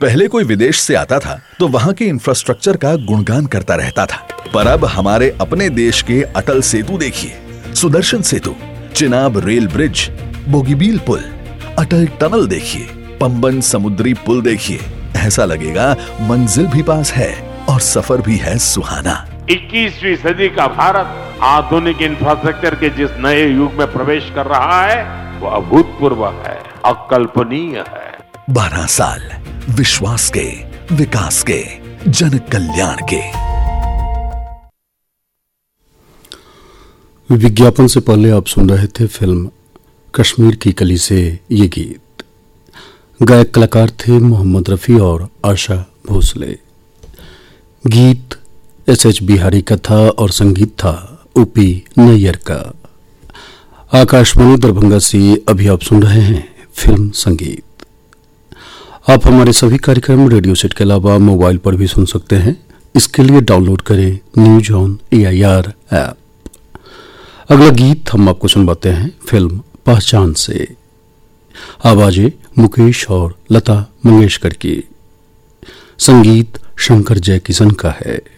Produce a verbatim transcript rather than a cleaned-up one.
पहले कोई विदेश से आता था तो वहाँ के इंफ्रास्ट्रक्चर का गुणगान करता रहता था, पर अब हमारे अपने देश के अटल सेतु देखिए, सुदर्शन सेतु, चिनाब रेल ब्रिज, बोगीबील पुल, अटल टनल देखिए, पंबन समुद्री पुल देखिए। ऐसा लगेगा मंजिल भी पास है और सफर भी है सुहाना। इक्कीसवीं सदी का भारत आधुनिक इंफ्रास्ट्रक्चर के जिस नए युग में प्रवेश कर रहा है वो अभूतपूर्व है, अकल्पनीय है। बारह साल विश्वास के, विकास के, जन कल्याण के। विज्ञापन से पहले आप सुन रहे थे फिल्म कश्मीर की कली से ये गीत। गायक कलाकार थे मोहम्मद रफी और आशा भोसले। गीत एस एच बिहारी का था और संगीत था ओपी नैयर का। आकाशवाणी दरभंगा से अभी आप सुन रहे हैं फिल्म संगीत। आप हमारे सभी कार्यक्रम रेडियो सेट के अलावा मोबाइल पर भी सुन सकते हैं। इसके लिए डाउनलोड करें news on A I R app. अगला गीत हम आपको सुनवाते हैं फिल्म पहचान से। आवाजें मुकेश और लता मंगेशकर की, संगीत शंकर जयकिशन का है।